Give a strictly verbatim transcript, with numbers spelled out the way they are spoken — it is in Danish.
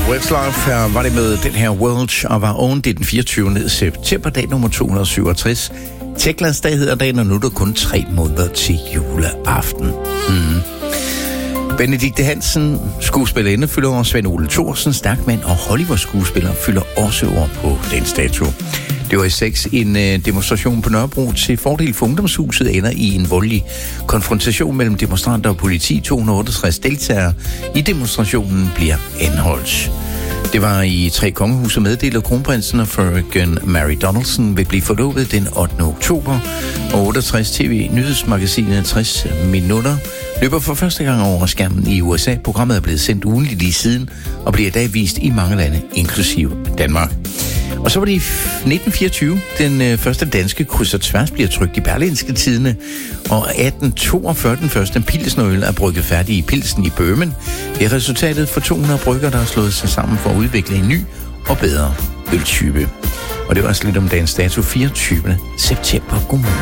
Westlife her var det med den her World of Our Own. Det er den fireogtyvende september, dag nummer to hundrede syvogtres. Teklas dag hedder dagen, og nu er der kun tre måneder til juleaften. Mm. Benedikte Hansen, skuespillerinde, fylder år. Svend Ole Thorsen, stærkmand og Hollywood-skuespiller, fylder også år på den dato. Det var i seks en øh, demonstration på Nørrebro til fordel for Ungdomshuset ender i en voldelig konfrontation mellem demonstranter og politi. to hundrede otteogtres deltagere i demonstrationen bliver anholdt. Det var i Tre Kongehuse meddeler kronprinsen og frøken Mary Donaldson vil blive forlovet den ottende oktober. Og otteogtres tv-nyhedsmagasinet tres minutter løber for første gang over skærmen i U S A. Programmet er blevet sendt ugenligt lige siden og bliver i dag vist i mange lande, inklusive Danmark. Og så var det i nitten fireogtyve, den øh, første danske kryds og tværs bliver trykt i Berlingske Tidende, og atten toogfyrre den første pilsnerøl er brygget færdig i Pilsen i Bøhmen. Det er resultatet for to hundrede brygger, der har slået sig sammen for at udvikle en ny og bedre øltype. Og det var også lidt om dagens dato fireogtyvende september. Godmorgen.